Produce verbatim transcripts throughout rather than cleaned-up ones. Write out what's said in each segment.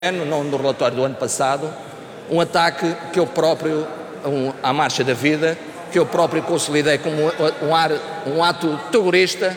não no relatório do ano passado, um ataque que eu próprio, um, à marcha da vida, que eu próprio consolidei como um, ar, um ato terrorista.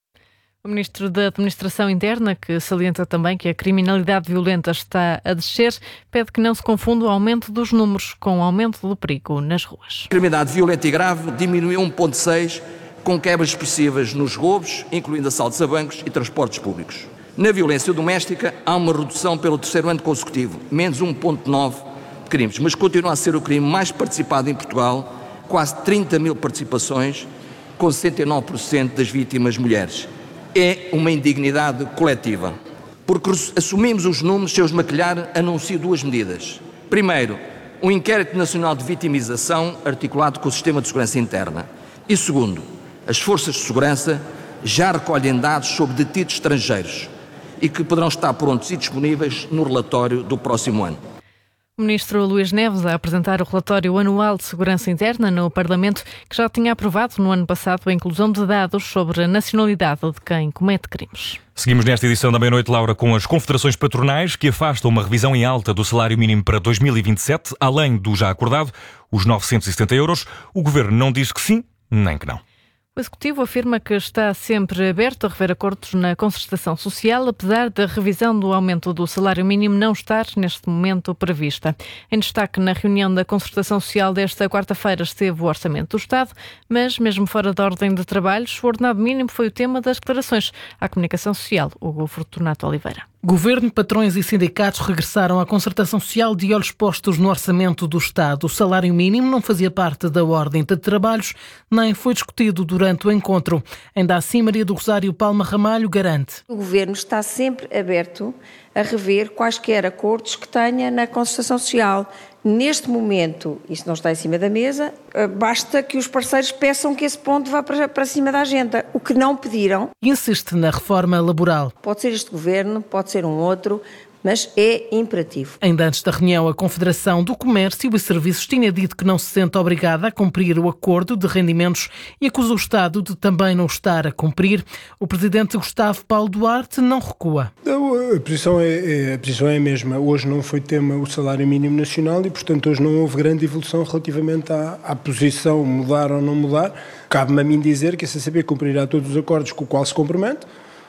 O Ministro da Administração Interna, que salienta também que a criminalidade violenta está a descer, pede que não se confunda o aumento dos números com o aumento do perigo nas ruas. A criminalidade violenta e grave diminuiu um vírgula seis, com quebras expressivas nos roubos, incluindo assaltos a bancos e transportes públicos. Na violência doméstica, há uma redução pelo terceiro ano consecutivo, menos um vírgula nove de crimes, mas continua a ser o crime mais participado em Portugal, quase trinta mil participações, com sessenta e nove por cento das vítimas mulheres. É uma indignidade coletiva. Porque assumimos os números, sem os maquilhar, anuncio duas medidas. Primeiro, um inquérito nacional de vitimização articulado com o Sistema de Segurança Interna. E segundo, as forças de segurança já recolhem dados sobre detidos estrangeiros e que poderão estar prontos e disponíveis no relatório do próximo ano. O Ministro Luís Neves a apresentar o relatório anual de segurança interna no Parlamento, que já tinha aprovado no ano passado a inclusão de dados sobre a nacionalidade de quem comete crimes. Seguimos nesta edição da meia-noite, Laura, com as confederações patronais que afastam uma revisão em alta do salário mínimo para dois mil e vinte e sete, além do já acordado, os novecentos e setenta euros. O Governo não diz que sim, nem que não. O Executivo afirma que está sempre aberto a rever acordos na concertação social, apesar da revisão do aumento do salário mínimo não estar, neste momento, prevista. Em destaque na reunião da concertação social desta quarta-feira esteve o Orçamento do Estado, mas, mesmo fora da ordem de trabalhos, o ordenado mínimo foi o tema das declarações à Comunicação Social, Hugo Fortunato Oliveira. Governo, patrões e sindicatos regressaram à concertação social de olhos postos no orçamento do Estado. O salário mínimo não fazia parte da ordem de trabalhos, nem foi discutido durante o encontro. Ainda assim, Maria do Rosário Palma Ramalho garante. O Governo está sempre aberto a rever quaisquer acordos que tenha na concertação social. Neste momento, isso não está em cima da mesa, basta que os parceiros peçam que esse ponto vá para, para cima da agenda. O que não pediram... Insiste na reforma laboral. Pode ser este Governo, pode ser um outro, mas é imperativo. Ainda antes da reunião, a Confederação do Comércio e Serviços tinha dito que não se sente obrigada a cumprir o acordo de rendimentos e acusa o Estado de também não estar a cumprir. O presidente Gustavo Paulo Duarte não recua. A posição é, é, a posição é a mesma. Hoje não foi tema o salário mínimo nacional e, portanto, hoje não houve grande evolução relativamente à, à posição mudar ou não mudar. Cabe-me a mim dizer que a C C P cumprirá todos os acordos com os quais se compromete,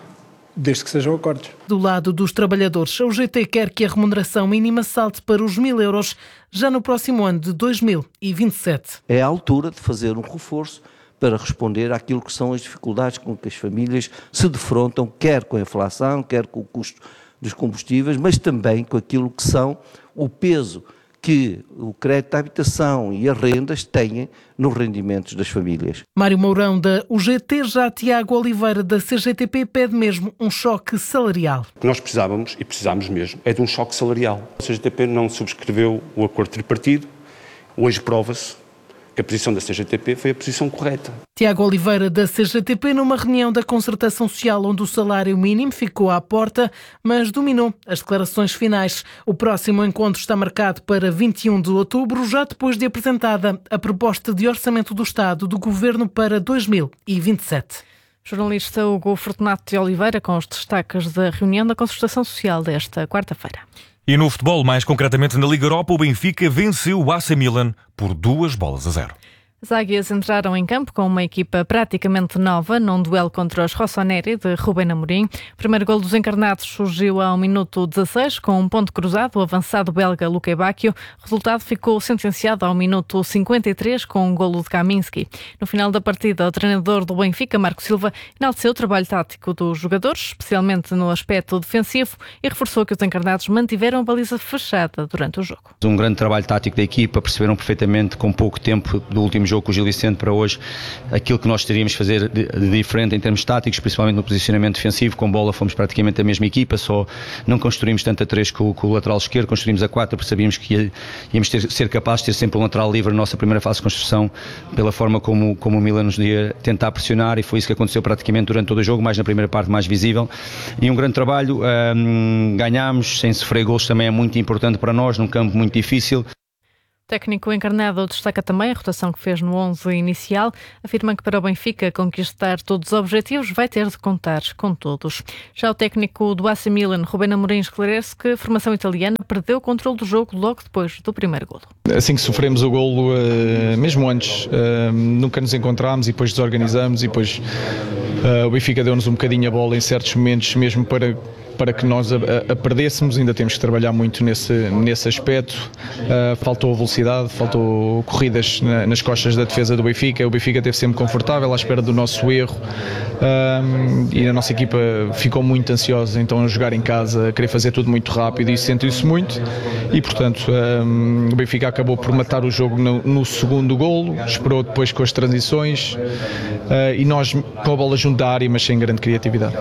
desde que sejam acordos. Do lado dos trabalhadores, a U G T quer que a remuneração mínima salte para os mil euros já no próximo ano de dois mil e vinte e sete. É a altura de fazer um reforço para responder àquilo que são as dificuldades com que as famílias se defrontam, quer com a inflação, quer com o custo dos combustíveis, mas também com aquilo que são o peso que o crédito à habitação e as rendas têm nos rendimentos das famílias. Mário Mourão, da U G T, já Tiago Oliveira, da C G T P, pede mesmo um choque salarial. O que nós precisávamos, e precisamos mesmo, é de um choque salarial. A C G T P não subscreveu o acordo tripartido, hoje prova-se que a posição da C G T P foi a posição correta. Tiago Oliveira, da C G T P, numa reunião da concertação social onde o salário mínimo ficou à porta, mas dominou as declarações finais. O próximo encontro está marcado para vinte e um de outubro, já depois de apresentada a proposta de orçamento do Estado do Governo para dois mil e vinte e sete. Jornalista Hugo Fortunato de Oliveira com os destaques da reunião da concertação social desta quarta-feira. E no futebol, mais concretamente na Liga Europa, o Benfica venceu o A C Milan por duas bolas a zero. As águias entraram em campo com uma equipa praticamente nova num duelo contra os Rossoneri de Rubén Amorim. O primeiro golo dos encarnados surgiu ao minuto dezasseis com um ponto cruzado, o avançado belga Luque Bacchio. O resultado ficou sentenciado ao minuto cinquenta e três com um golo de Kaminski. No final da partida, o treinador do Benfica, Marco Silva, enalteceu o trabalho tático dos jogadores, especialmente no aspecto defensivo, e reforçou que os encarnados mantiveram a baliza fechada durante o jogo. Um grande trabalho tático da equipa, perceberam perfeitamente com pouco tempo do último jogo com o Gil Vicente para hoje aquilo que nós teríamos de fazer de, de diferente em termos táticos, principalmente no posicionamento defensivo. Com bola fomos praticamente a mesma equipa, só não construímos tanto a três com, com o lateral esquerdo, construímos a quatro porque sabíamos que ia, íamos ter, ser capazes de ter sempre um lateral livre na nossa primeira fase de construção, pela forma como, como o Milan nos ia tentar pressionar, e foi isso que aconteceu praticamente durante todo o jogo, mais na primeira parte mais visível, e um grande trabalho. Hum, ganhámos sem sofrer gols, também é muito importante para nós, num campo muito difícil. técnico encarnado destaca também a rotação que fez no onze inicial, afirma que para o Benfica conquistar todos os objetivos vai ter de contar com todos. Já o técnico do A C Milan, Rubén Amorim, esclarece que a formação italiana perdeu o controle do jogo logo depois do primeiro golo. Assim que sofremos o golo, mesmo antes, nunca nos encontramos e depois desorganizamos e depois o Benfica deu-nos um bocadinho a bola em certos momentos, mesmo para... para que nós a, a perdêssemos. Ainda temos que trabalhar muito nesse, nesse aspecto. Uh, faltou velocidade, faltou corridas na, nas costas da defesa do Benfica. O Benfica esteve sempre confortável à espera do nosso erro, uh, e a nossa equipa ficou muito ansiosa então a jogar em casa, a querer fazer tudo muito rápido, e isso sentiu-se muito e portanto uh, o Benfica acabou por matar o jogo no, no segundo golo, esperou depois com as transições, uh, e nós com a bola junto da área, mas sem grande criatividade.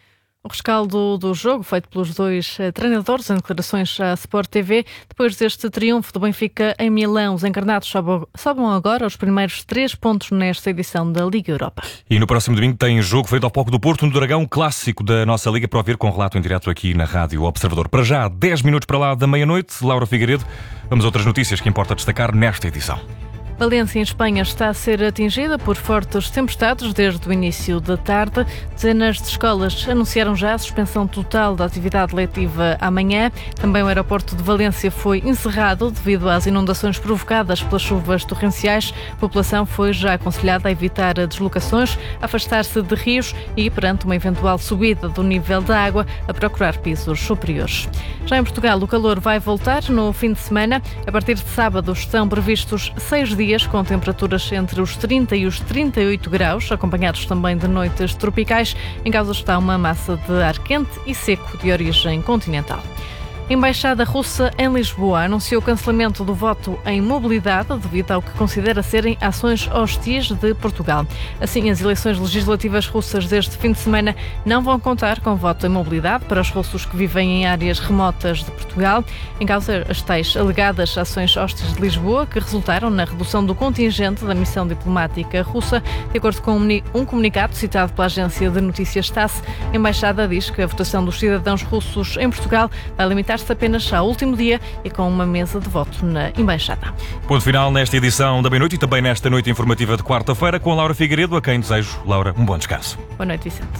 O rescaldo do jogo feito pelos dois treinadores em declarações à Sport T V. Depois deste triunfo do Benfica em Milão, os encarnados sobem agora aos primeiros três pontos nesta edição da Liga Europa. E no próximo domingo tem jogo feito ao Palco do Porto, no Dragão, clássico da nossa Liga, para ouvir com relato em direto aqui na Rádio Observador. Para já, dez minutos para lá da meia-noite, Laura Figueiredo, vamos a outras notícias que importa destacar nesta edição. Valência, em Espanha, está a ser atingida por fortes tempestades desde o início da tarde. Dezenas de escolas anunciaram já a suspensão total da atividade letiva amanhã. Também o aeroporto de Valência foi encerrado devido às inundações provocadas pelas chuvas torrenciais. A população foi já aconselhada a evitar deslocações, afastar-se de rios e, perante uma eventual subida do nível da água, a procurar pisos superiores. Já em Portugal, o calor vai voltar no fim de semana. A partir de sábado estão previstos seis dias com temperaturas entre os trinta e os trinta e oito graus, acompanhados também de noites tropicais. Em causa está uma massa de ar quente e seco de origem continental. A Embaixada Russa em Lisboa anunciou o cancelamento do voto em mobilidade devido ao que considera serem ações hostis de Portugal. Assim, as eleições legislativas russas deste fim de semana não vão contar com voto em mobilidade para os russos que vivem em áreas remotas de Portugal. Em causa, as tais alegadas ações hostis de Lisboa, que resultaram na redução do contingente da missão diplomática russa. De acordo com um comunicado citado pela agência de notícias TASS, a Embaixada diz que a votação dos cidadãos russos em Portugal vai limitar apenas ao último dia e com uma mesa de voto na Embaixada. Ponto final nesta edição da meia-noite e também nesta noite informativa de quarta-feira com a Laura Figueiredo, a quem desejo, Laura, um bom descanso. Boa noite, Vicente.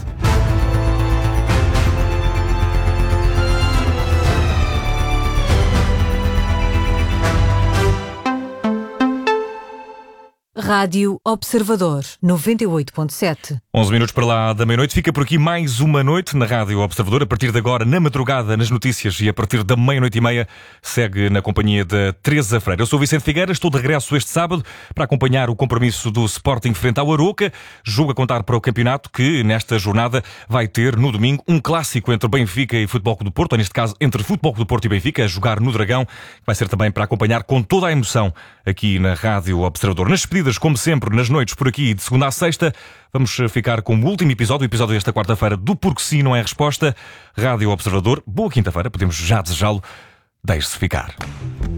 Rádio Observador, noventa e oito ponto sete. onze minutos para lá da meia-noite. Fica por aqui mais uma noite na Rádio Observador. A partir de agora, na madrugada, nas notícias, e a partir da meia-noite e meia, segue na companhia da Teresa Freire. Eu sou Vicente Figueiras, estou de regresso este sábado para acompanhar o compromisso do Sporting frente ao Arouca. Jogo a contar para o campeonato que, nesta jornada, vai ter, no domingo, um clássico entre Benfica e Futebol Clube do Porto, ou neste caso, entre Futebol Clube do Porto e Benfica, a jogar no Dragão. Vai ser também para acompanhar com toda a emoção aqui na Rádio Observador. Nas despedidas, como sempre, nas noites por aqui, de segunda a sexta, vamos ficar com o último episódio, o episódio desta quarta-feira, do Porque Sim Não É Resposta. Rádio Observador, boa quinta-feira, podemos já desejá-lo. Deixe-se ficar.